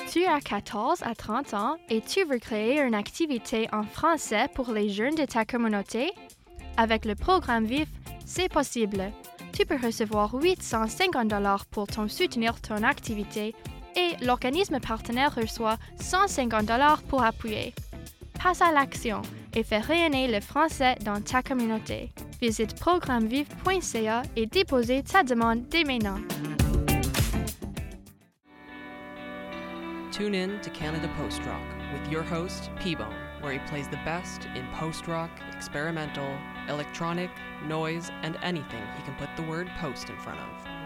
Tu as 14 à 30 ans et tu veux créer une activité en français pour les jeunes de ta communauté? Avec le programme VIF, c'est possible. Tu peux recevoir 850 $ pour soutenir ton activité et l'organisme partenaire reçoit 150 $ pour appuyer. Passe à l'action et fais rayonner le français dans ta communauté. Visite programmeviv.ca et dépose ta demande dès maintenant. Tune in to Canada Post Rock with your host, P-Bone, where he plays the best in post-rock, experimental, electronic, noise, and anything he can put the word post in front of.